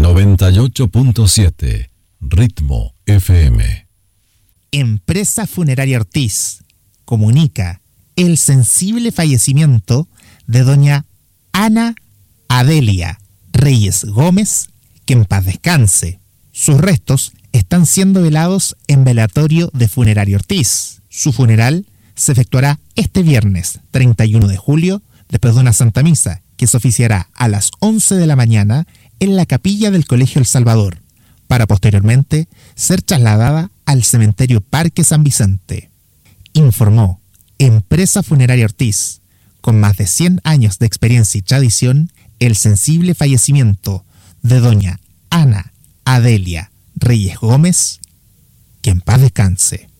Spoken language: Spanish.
98.7 Ritmo FM. Empresa Funeraria Ortiz comunica el sensible fallecimiento de doña Ana Adelia Reyes Gómez, que en paz descanse. Sus restos están siendo velados en velatorio de Funeraria Ortiz. Su funeral se efectuará este viernes 31 de julio, después de una Santa Misa, que se oficiará a las 11 de la mañana en la capilla del Colegio El Salvador, para posteriormente ser trasladada al cementerio Parque San Vicente. Informó Empresa Funeraria Ortiz, con más de 100 años de experiencia y tradición, el sensible fallecimiento de doña Ana Adelia Reyes Gómez, que en paz descanse.